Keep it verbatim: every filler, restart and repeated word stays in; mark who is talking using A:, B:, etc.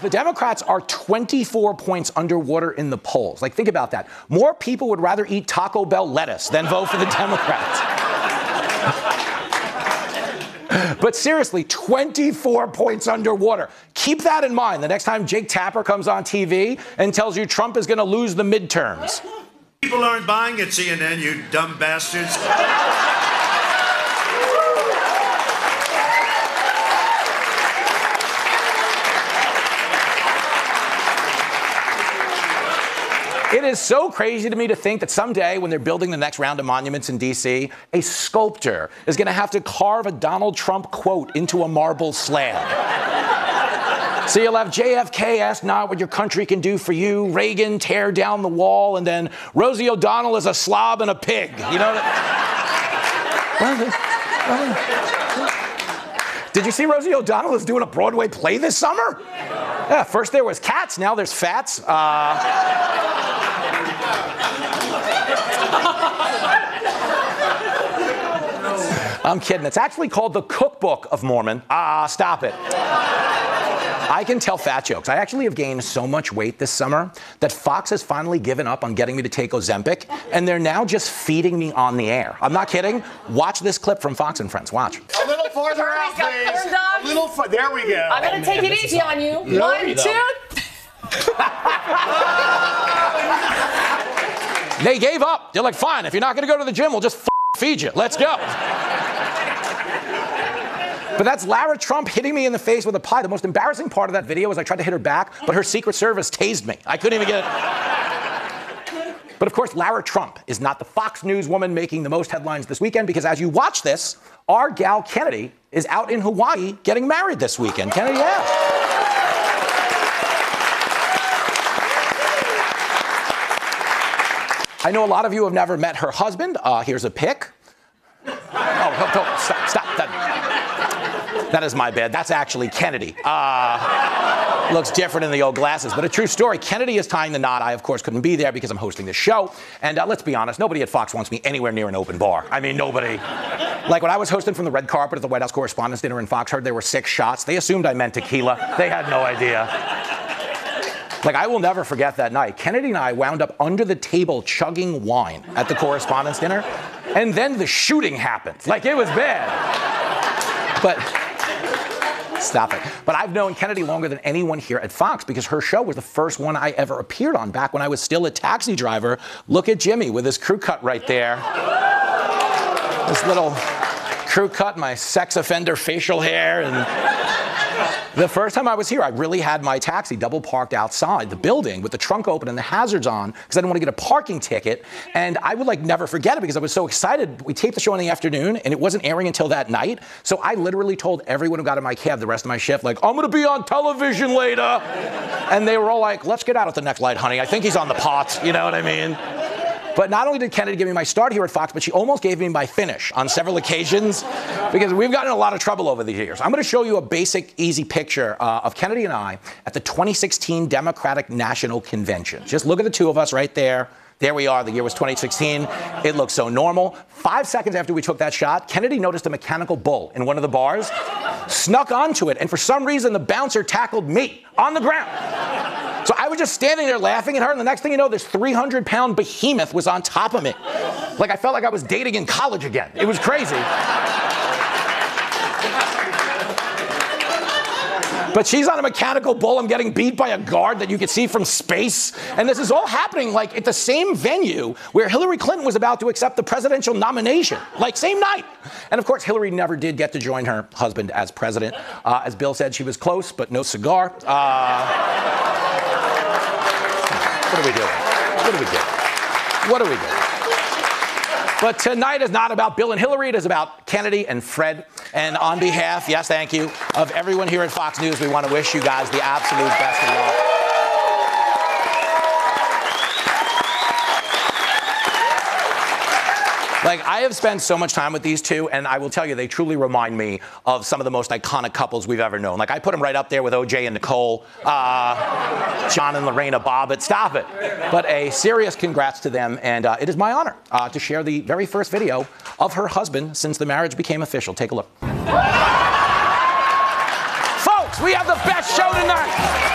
A: the Democrats are twenty-four points underwater in the polls. Like, think about that. More people would rather eat Taco Bell lettuce than vote for the Democrats. But seriously, twenty-four points underwater. Keep that in mind the next time Jake Tapper comes on T V and tells you Trump is going to lose the midterms.
B: People aren't buying at C N N, you dumb bastards.
A: It is so crazy to me to think that someday when they're building the next round of monuments in D C, a sculptor is going to have to carve a Donald Trump quote into a marble slab. So you'll have J F K ask not what your country can do for you, Reagan tear down the wall, and then Rosie O'Donnell is a slob and a pig. You know? Did you see Rosie O'Donnell is doing a Broadway play this summer? Yeah, first there was Cats, now there's Fats. Uh, I'm kidding. It's actually called The Cookbook of Mormon. Ah, uh, stop it. I can tell fat jokes. I actually have gained so much weight this summer that Fox has finally given up on getting me to take Ozempic, and they're now just feeding me on the air. I'm not kidding. Watch this clip from Fox and Friends. Watch.
C: A little farther out, please. A little far. There we go.
D: I'm going to take it easy on you.
C: No,
D: One,
C: you
D: two.
A: They gave up. They're like, fine, if you're not going to go to the gym, we'll just f feed you. Let's go. But that's Lara Trump hitting me in the face with a pie. The most embarrassing part of that video was I tried to hit her back, but her Secret Service tased me. I couldn't even get it. But of course, Lara Trump is not the Fox News woman making the most headlines this weekend, because as you watch this, our gal Kennedy is out in Hawaii getting married this weekend. Kennedy, yeah. I know a lot of you have never met her husband. Uh, here's a pic. Oh, oh, oh, stop, stop. That, that is my bad. That's actually Kennedy. Uh, looks different in the old glasses, but a true story. Kennedy is tying the knot. I, of course, couldn't be there because I'm hosting this show. And uh, let's be honest, nobody at Fox wants me anywhere near an open bar. I mean, nobody. Like when I was hosting from the red carpet at the White House Correspondents' Dinner in Fox, heard there were six shots. They assumed I meant tequila. They had no idea. Like, I will never forget that night. Kennedy and I wound up under the table chugging wine at the Correspondents' Dinner, and then the shooting happened. Like, it was bad. But stop it. But I've known Kennedy longer than anyone here at Fox because her show was the first one I ever appeared on back when I was still a taxi driver. Look at Jimmy with his crew cut right there. This little crew cut, my sex offender facial hair, and the first time I was here, I really had my taxi double parked outside the building with the trunk open and the hazards on because I didn't want to get a parking ticket. And I would like never forget it because I was so excited. We taped the show in the afternoon and it wasn't airing until that night. So I literally told everyone who got in my cab the rest of my shift, like, I'm going to be on television later. And they were all like, let's get out at the next light, honey. I think he's on the pot. You know what I mean? But not only did Kennedy give me my start here at Fox, but she almost gave me my finish on several occasions because we've gotten in a lot of trouble over the years. I'm going to show you a basic, easy picture uh, of Kennedy and I at the twenty sixteen Democratic National Convention. Just look at the two of us right there. There we are. The year was twenty sixteen. It looks so normal. Five seconds after we took that shot, Kennedy noticed a mechanical bull in one of the bars, snuck onto it, and for some reason, the bouncer tackled me on the ground. So I was just standing there laughing at her, and the next thing you know, this three hundred pound behemoth was on top of me. Like I felt like I was dating in college again. It was crazy. But she's on a mechanical bull. I'm getting beat by a guard that you could see from space. And this is all happening like at the same venue where Hillary Clinton was about to accept the presidential nomination. Like same night. And of course, Hillary never did get to join her husband as president. Uh, as Bill said, she was close, but no cigar. Uh, what are we doing? What are we doing? What are we doing? But tonight is not about Bill and Hillary. It is about Kennedy and Fred. And on behalf, yes, thank you, of everyone here at Fox News, we want to wish you guys the absolute best of luck. Like, I have spent so much time with these two, and I will tell you, they truly remind me of some of the most iconic couples we've ever known. Like, I put them right up there with O J and Nicole, uh, John and Lorena Bobbitt. Stop it. But a serious congrats to them, and uh, it is my honor uh, to share the very first video of her husband since the marriage became official. Take a look. Folks, we have the best show tonight.